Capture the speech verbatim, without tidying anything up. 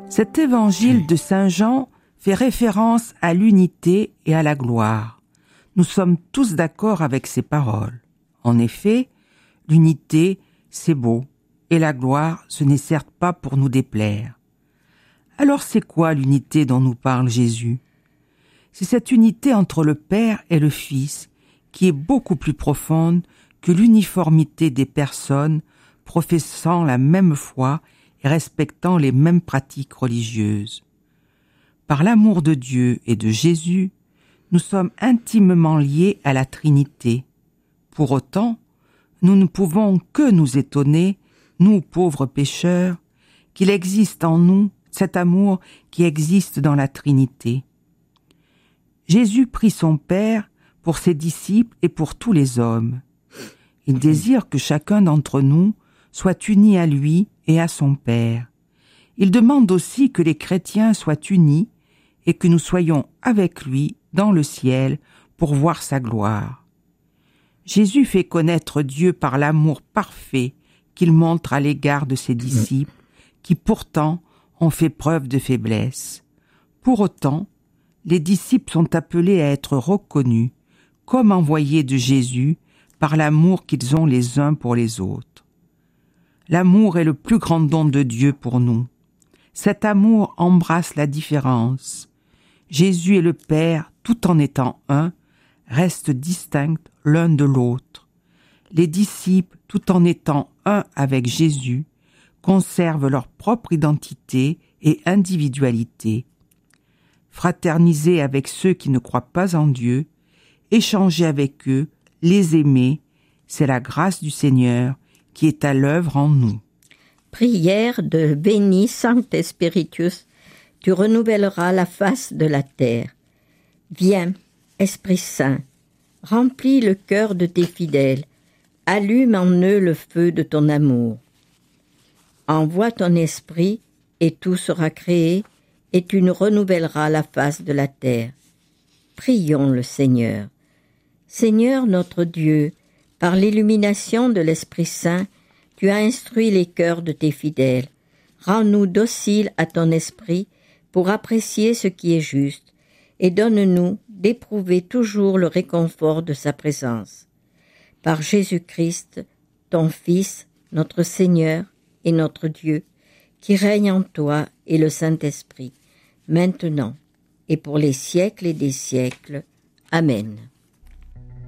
Cet évangile de Saint Jean fait référence à l'unité et à la gloire. Nous sommes tous d'accord avec ces paroles. En effet, l'unité, c'est beau, et la gloire, ce n'est certes pas pour nous déplaire. Alors c'est quoi l'unité dont nous parle Jésus ? C'est cette unité entre le Père et le Fils qui est beaucoup plus profonde que l'uniformité des personnes professant la même foi et respectant les mêmes pratiques religieuses. Par l'amour de Dieu et de Jésus, nous sommes intimement liés à la Trinité. Pour autant, nous ne pouvons que nous étonner, nous pauvres pécheurs, qu'il existe en nous cet amour qui existe dans la Trinité. Jésus prie son Père pour ses disciples et pour tous les hommes. Il désire que chacun d'entre nous soit uni à lui et à son Père. Il demande aussi que les chrétiens soient unis et que nous soyons avec lui dans le ciel pour voir sa gloire. Jésus fait connaître Dieu par l'amour parfait qu'il montre à l'égard de ses disciples, qui pourtant ont fait preuve de faiblesse. Pour autant, les disciples sont appelés à être reconnus comme envoyés de Jésus par l'amour qu'ils ont les uns pour les autres. L'amour est le plus grand don de Dieu pour nous. Cet amour embrasse la différence. Jésus et le Père, tout en étant un, restent distincts l'un de l'autre. Les disciples, tout en étant un avec Jésus, conservent leur propre identité et individualité. Fraterniser avec ceux qui ne croient pas en Dieu, échanger avec eux, les aimer, c'est la grâce du Seigneur qui est à l'œuvre en nous. Prière de Veni Sancte Spiritus, tu renouvelleras la face de la terre. Viens, Esprit Saint, remplis le cœur de tes fidèles, allume en eux le feu de ton amour. Envoie ton esprit et tout sera créé et tu nous renouvelleras la face de la terre. Prions le Seigneur. Seigneur notre Dieu, par l'illumination de l'Esprit Saint, tu as instruit les cœurs de tes fidèles. Rends-nous dociles à ton esprit pour apprécier ce qui est juste et donne-nous d'éprouver toujours le réconfort de sa présence. Par Jésus-Christ, ton Fils, notre Seigneur et notre Dieu, qui règne en toi et le Saint-Esprit, maintenant et pour les siècles et des siècles. Amen.